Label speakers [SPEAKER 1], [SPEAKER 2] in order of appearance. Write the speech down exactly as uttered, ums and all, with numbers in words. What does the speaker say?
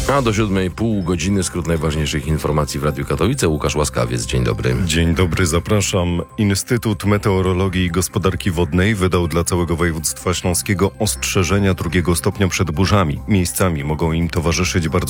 [SPEAKER 1] A do siódmej pół godziny skrót najważniejszych informacji w Radiu Katowice. Łukasz Łaskawiec, dzień dobry.
[SPEAKER 2] Dzień dobry, zapraszam. Instytut Meteorologii i Gospodarki Wodnej wydał dla całego województwa śląskiego ostrzeżenia drugiego stopnia przed burzami. Miejscami mogą im towarzyszyć bardzo